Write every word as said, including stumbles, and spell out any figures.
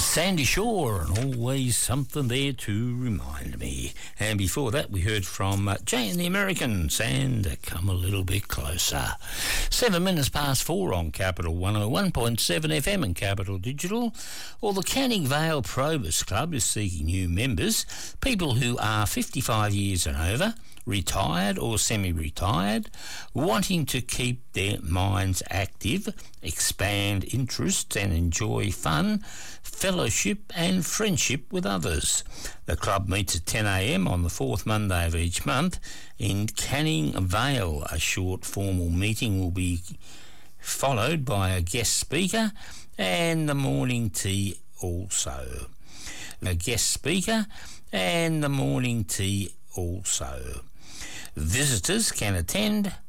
Sandy Shore, and always something there to remind me. And before that, we heard from uh, Jay and the Americans, and uh, Come a Little Bit Closer. Seven minutes past four on Capital one oh one point seven F M and Capital Digital. Well, the Canning Vale Probus Club is seeking new members, people who are fifty-five years and over, retired or semi-retired, wanting to keep their minds active, expand interests and enjoy fun, fellowship and friendship with others. The club meets at ten a m on the fourth Monday of each month in Canning Vale. A short formal meeting will be followed by a guest speaker and the morning tea also. A guest speaker and the morning tea also. Visitors can attend